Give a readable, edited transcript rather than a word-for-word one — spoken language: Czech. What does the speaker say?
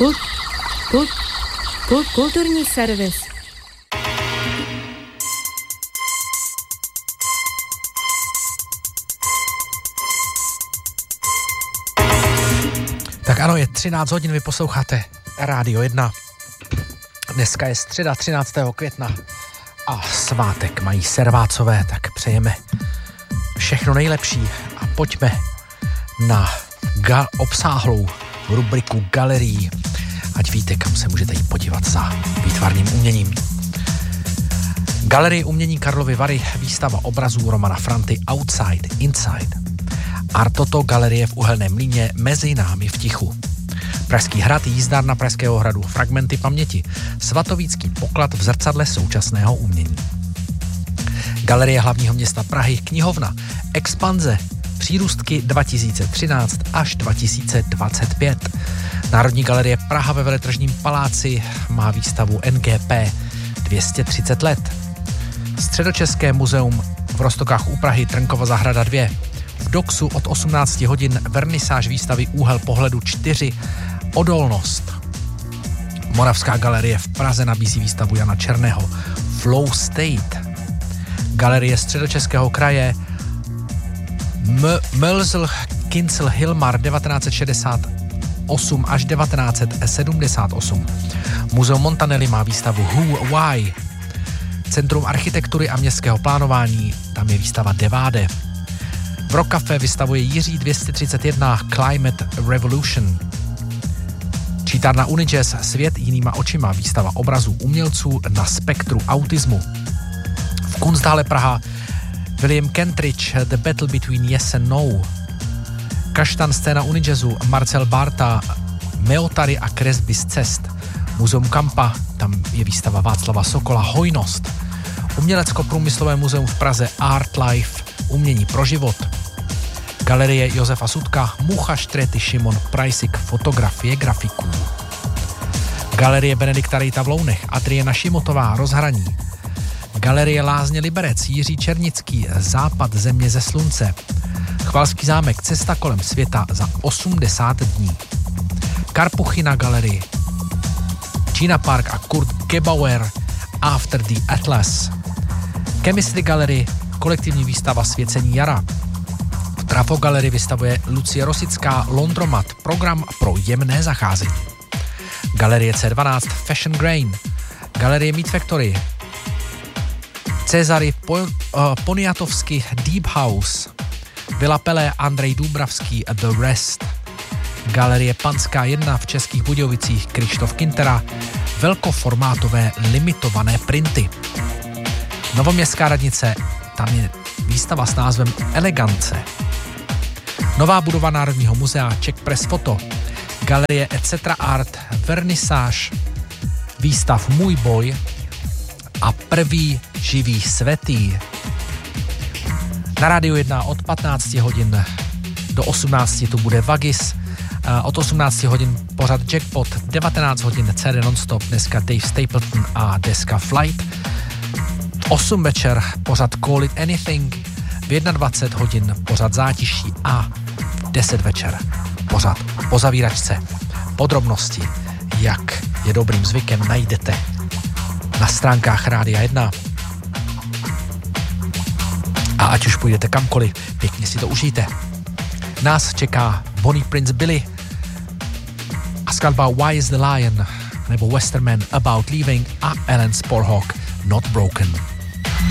Kulturní servis. Tak ano, je 13 hodin, vy posloucháte Rádio 1. Dneska je středa 13. května a svátek mají servácové, tak přejeme všechno nejlepší a pojďme na obsáhlou rubriku galerií. Ať víte, kam se můžete jít podívat za výtvarným uměním. Galerie umění Karlovy Vary, výstava obrazů Romana Franty Outside, Inside. Artoto, galerie v Uhelném Mlýně, Mezi námi v tichu. Pražský hrad, jízdárna Pražského hradu, Fragmenty paměti, Svatovícký poklad v zrcadle současného umění. Galerie hlavního města Prahy, knihovna, Expanze, Přírůstky 2013 až 2025. Národní galerie Praha ve Veletržním paláci má výstavu NGP 230 let. Středočeské muzeum v Roztokách u Prahy, Trnkova zahrada 2. V Doxu od 18 hodin vernisáž výstavy Úhel pohledu 4 Odolnost. Moravská galerie v Praze nabízí výstavu Jana Černého Flow State. Galerie Středočeského kraje Mölzl Kincel Hilmar 1968 až 1978. Muzeum Montanelli má výstavu Who Why. Centrum architektury a městského plánování, tam je výstava Deváde. V Rock Café vystavuje Jiří 231 Climate Revolution. Čítárna Unijazz Svět jinýma očima, výstava obrazů umělců na spektru autismu. V Kunsthalle Praha William Kentridge The Battle Between Yes and No. Kaštan scéna Unijazzu Marcel Barta Meotary a kresby z cest. Muzeum Kampa, tam je výstava Václava Sokola Hojnost. Umělecko-průmyslové muzeum v Praze Art Life Umění pro život. Galerie Josefa Sudka Mucha Štrety Šimon Prajsik Fotografie grafiků. Galerie Benedikta Rejta v Lounech Adriana Šimotová Rozhraní. Galerie Lázně Liberec Jiří Černický Západ země ze slunce. Chvalský zámek Cesta kolem světa za 80 dní. Karpuchy na galerii. China Park a Kurt Gebauer After the Atlas. Chemistry Gallery kolektivní výstava Svěcení jara. V Trafo Galerii vystavuje Lucie Rosická Londromat program pro jemné zacházení. Galerie C12 Fashion Grain. Galerie Meat Factory Cezary Poniatovsky Deep House. Villa Pelé Andrej Dúbravský The Rest. Galerie Panská 1 v Českých Budějovicích Krištof Kintera velkoformátové limitované printy. Novoměstská radnice, tam je výstava s názvem Elegance. Nová budova Národního muzea Czech Press Photo. Galerie Etc. Art Vernisáž výstav Můj boj a Prvý živý svätý. Na Rádiu 1 od 15 hodin do 18 tu bude Vagis, od 18 hodin pořad Jackpot, 19 hodin CD Nonstop, dneska Dave Stapleton a deska Flight, 8 večer pořad Call It Anything, v 21 hodin pořad Zátiší a v 10 večer pořad Po zavíračce. Podrobnosti, jak je dobrým zvykem, najdete na stránkách Rádia 1. A ať už půjdete kamkoliv, pěkně si to užijte. Nás čeká Bonnie Prince Billy a skladba Why is the Lion nebo Westerman About Leaving a Ellen Sporhawk Not Broken.